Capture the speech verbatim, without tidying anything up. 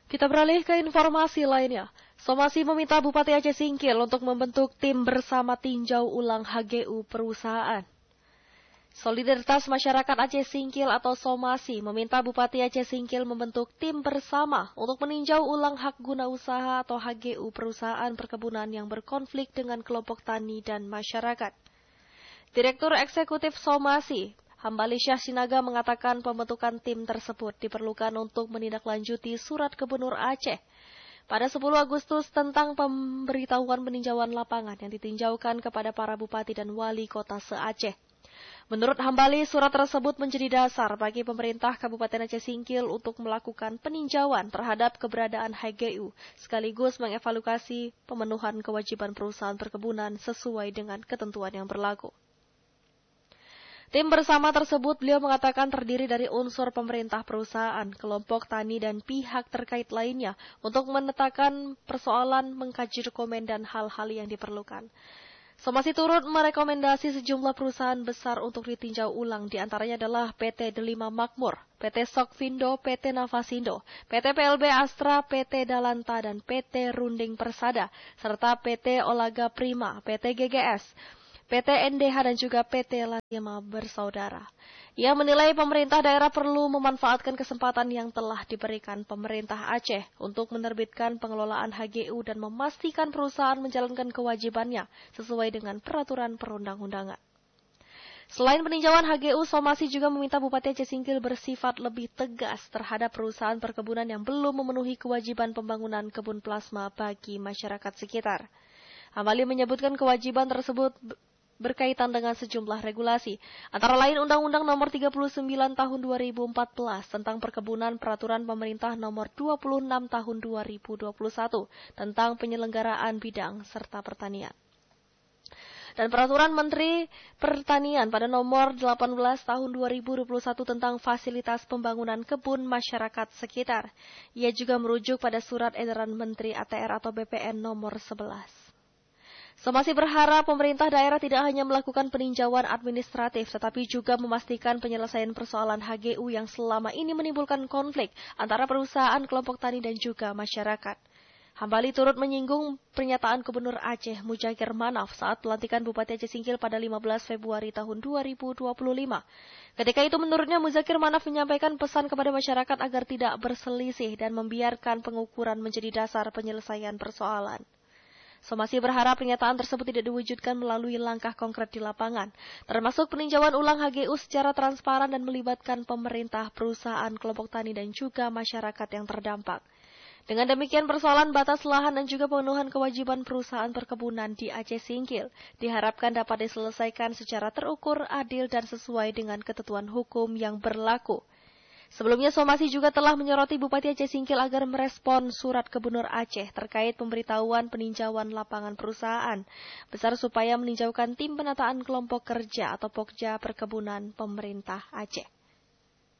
Kita beralih ke informasi lainnya. Somasi meminta Bupati Aceh Singkil untuk membentuk tim bersama tinjau ulang H G U perusahaan. Solidaritas Masyarakat Aceh Singkil atau Somasi meminta Bupati Aceh Singkil membentuk tim bersama untuk meninjau ulang hak guna usaha atau H G U perusahaan perkebunan yang berkonflik dengan kelompok tani dan masyarakat. Direktur Eksekutif Somasi, Hambali Syah Sinaga mengatakan pembentukan tim tersebut diperlukan untuk menindaklanjuti surat Gubernur Aceh pada sepuluh Agustus tentang pemberitahuan peninjauan lapangan yang ditinjaukan kepada para bupati dan wali kota se-Aceh. Menurut Hambali, surat tersebut menjadi dasar bagi pemerintah Kabupaten Aceh Singkil untuk melakukan peninjauan terhadap keberadaan H G U, sekaligus mengevaluasi pemenuhan kewajiban perusahaan perkebunan sesuai dengan ketentuan yang berlaku. Tim bersama tersebut beliau mengatakan terdiri dari unsur pemerintah perusahaan, kelompok tani dan pihak terkait lainnya untuk menetapkan persoalan, mengkaji dokumen dan hal-hal yang diperlukan. Somasi turut merekomendasi sejumlah perusahaan besar untuk ditinjau ulang, diantaranya adalah P T Delima Makmur, P T Sokvindo, P T Navasindo, P T P L B Astra, P T Dalanta, dan P T Runding Persada, serta P T Olaga Prima, P T G G S, P T N D H, dan juga P T Latiama Bersaudara. Ia menilai pemerintah daerah perlu memanfaatkan kesempatan yang telah diberikan pemerintah Aceh untuk menerbitkan pengelolaan H G U dan memastikan perusahaan menjalankan kewajibannya sesuai dengan peraturan perundang-undangan. Selain peninjauan H G U, Somasi juga meminta Bupati Aceh Singkil bersifat lebih tegas terhadap perusahaan perkebunan yang belum memenuhi kewajiban pembangunan kebun plasma bagi masyarakat sekitar. Hambali menyebutkan kewajiban tersebut berkaitan dengan sejumlah regulasi, antara lain Undang-Undang Nomor tiga puluh sembilan Tahun dua ribu empat belas tentang Perkebunan, Peraturan Pemerintah Nomor dua puluh enam Tahun dua ribu dua puluh satu tentang penyelenggaraan bidang serta pertanian, dan Peraturan Menteri Pertanian pada Nomor delapan belas Tahun dua ribu dua puluh satu tentang Fasilitas Pembangunan Kebun Masyarakat Sekitar. Ia juga merujuk pada Surat Edaran Menteri A T R atau B P N Nomor sebelas. Somasi berharap pemerintah daerah tidak hanya melakukan peninjauan administratif, tetapi juga memastikan penyelesaian persoalan H G U yang selama ini menimbulkan konflik antara perusahaan, kelompok tani, dan juga masyarakat. Hambali turut menyinggung pernyataan Gubernur Aceh Muzakir Manaf saat pelantikan Bupati Aceh Singkil pada lima belas Februari tahun dua ribu dua puluh lima. Ketika itu menurutnya Muzakir Manaf menyampaikan pesan kepada masyarakat agar tidak berselisih dan membiarkan pengukuran menjadi dasar penyelesaian persoalan. Somasi berharap pernyataan tersebut tidak diwujudkan melalui langkah konkret di lapangan, termasuk peninjauan ulang H G U secara transparan dan melibatkan pemerintah, perusahaan, kelompok tani, dan juga masyarakat yang terdampak. Dengan demikian, persoalan batas lahan dan juga pemenuhan kewajiban perusahaan perkebunan di Aceh Singkil diharapkan dapat diselesaikan secara terukur, adil, dan sesuai dengan ketentuan hukum yang berlaku. Sebelumnya, Somasi juga telah menyoroti Bupati Aceh Singkil agar merespon surat Gubernur Aceh terkait pemberitahuan peninjauan lapangan perusahaan besar supaya meninjaukan tim penataan kelompok kerja atau Pokja Perkebunan pemerintah Aceh.